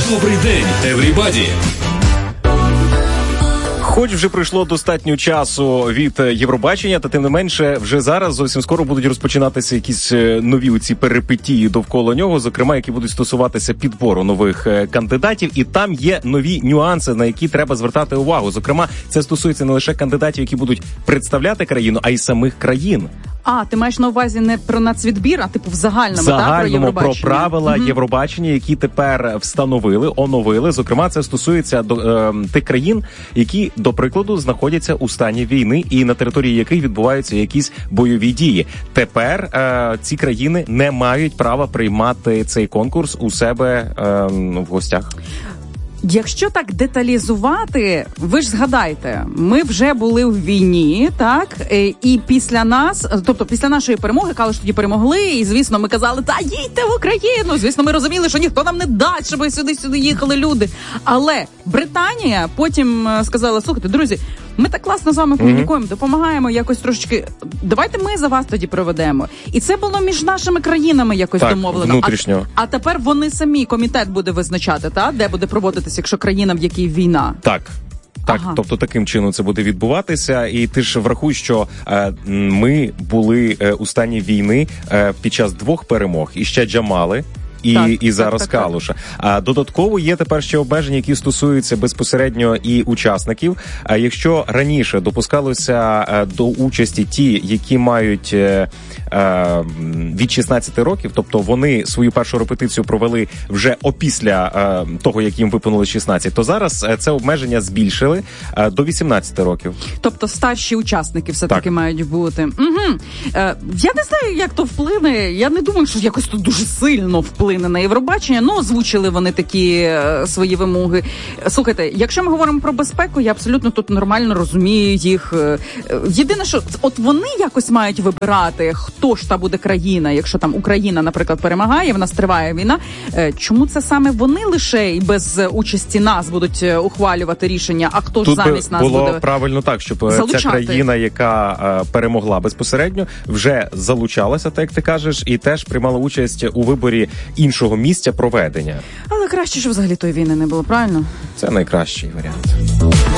Добрий день, everybody! Хоч вже пройшло достатньо часу від Євробачення, та тим не менше вже зараз зовсім скоро будуть розпочинатися якісь нові оці перипетії довкола нього, зокрема, які будуть стосуватися підбору нових кандидатів. І там є нові нюанси, на які треба звертати увагу. Зокрема, це стосується не лише кандидатів, які будуть представляти країну, а й самих країн. А, ти маєш на увазі не про нацвідбір, а типу в загальному, про правила Євробачення, які тепер оновили. Зокрема, це стосується тих країн, які, до прикладу, знаходяться у стані війни і на території яких відбуваються якісь бойові дії. Тепер ці країни не мають права приймати цей конкурс у себе в гостях. Якщо так деталізувати, ви ж згадайте, ми вже були в війні, так? І після нас, тобто після нашої перемоги, Калуш тоді перемогли, і, звісно, ми казали, та їдьте в Україну! Звісно, ми розуміли, що ніхто нам не дасть, щоб сюди їхали люди. Але Британія потім сказала, слухайте, друзі, ми так класно з вами комунікуємо, допомагаємо якось трошечки. Давайте ми за вас тоді проведемо. І це було між нашими країнами якось домовлено. Внутрішньо. А тепер вони самі, комітет буде визначати, де буде проводитися, якщо країна, в якій війна. Так, тобто таким чином це буде відбуватися. І ти ж врахуй, що ми були у стані війни під час 2 перемог. І ще Джамали. І зараз Калуша. А додатково є тепер ще обмеження, які стосуються безпосередньо і учасників. А якщо раніше допускалося до участі ті, які мають від 16 років, тобто вони свою першу репетицію провели вже опісля того, як їм виповнили 16, то зараз це обмеження збільшили до 18 років. Тобто старші учасники все-таки мають бути. Угу. Я не знаю, як то вплине. Я не думаю, що якось тут дуже сильно вплине на Євробачення, озвучили вони такі свої вимоги. Слухайте, якщо ми говоримо про безпеку, я абсолютно тут нормально розумію їх. Єдине, що от вони якось мають вибирати, хто ж та буде країна, якщо там Україна, наприклад, перемагає, в нас триває війна. Чому це саме вони лише і без участі нас будуть ухвалювати рішення, а хто ж замість нас буде? Тут було правильно так, щоб залучати. Ця країна, яка перемогла безпосередньо, вже залучалася, так як ти кажеш, і теж приймала участь у виборі іншого місця проведення. Але краще, щоб взагалі тої війни не було, правильно? Це найкращий варіант.